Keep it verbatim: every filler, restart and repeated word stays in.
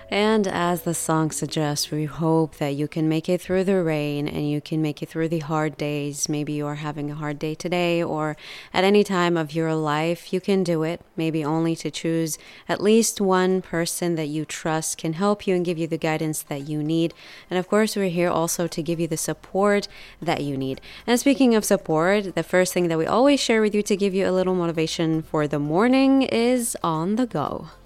And as the song suggests, we hope that you can make it through the rain and you can make it through the hard days. Maybe you're having a hard day today or at any time of your life, you can do it. Maybe only to choose at least one person that you trust can help you and give you the guidance that you need. And of course, we're here also to give you the support that you need. And speaking of support, the first thing that we always share with you to give you a little motivation for the morning is On the Go.